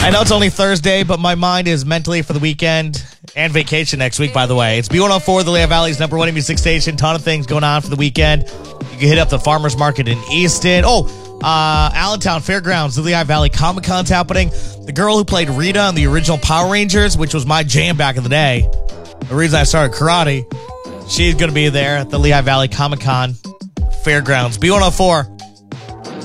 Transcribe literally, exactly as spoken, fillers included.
I know it's only Thursday, but my mind is mentally for the weekend and vacation next week, by the way. It's B one oh four, the Lehigh Valley's number one music station. Ton of things going on for the weekend. You can hit up the farmer's market in Easton. Oh, uh, Allentown Fairgrounds, the Lehigh Valley Comic Con's happening. The girl who played Rita on the original Power Rangers, which was my jam back in the day, the reason I started karate, she's going to be there at the Lehigh Valley Comic Con Fairgrounds. B one oh four,